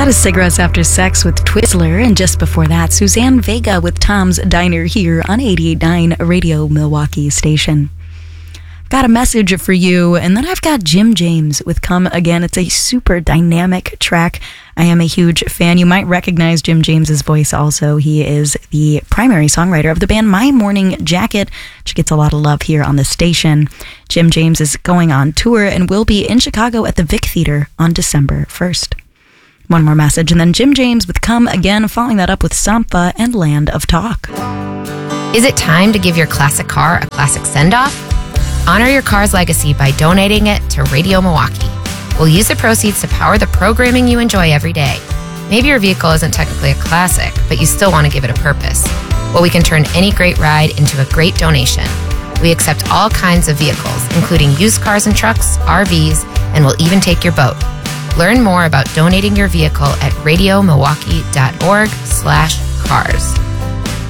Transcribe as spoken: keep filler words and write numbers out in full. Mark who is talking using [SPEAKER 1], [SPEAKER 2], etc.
[SPEAKER 1] That is Cigarettes After Sex with Twizzler, and just before that, Suzanne Vega with Tom's Diner here on eighty-eight point nine Radio Milwaukee Station. Got a message for you, and then I've got Jim James with Come Again. It's a super dynamic track. I am a huge fan. You might recognize Jim James's voice also. He is the primary songwriter of the band My Morning Jacket, which gets a lot of love here on the station. Jim James is going on tour and will be in Chicago at the Vic Theater on December first. One more message, and then Jim James with Come Again, following that up with Sampha and Land of Talk.
[SPEAKER 2] Is it time to give your classic car a classic send-off? Honor your car's legacy by donating it to Radio Milwaukee. We'll use the proceeds to power the programming you enjoy every day. Maybe your vehicle isn't technically a classic, but you still want to give it a purpose. Well, we can turn any great ride into a great donation. We accept all kinds of vehicles, including used cars and trucks, R Vs, and we'll even take your boat. Learn more about donating your vehicle at radiomilwaukee.org slash cars.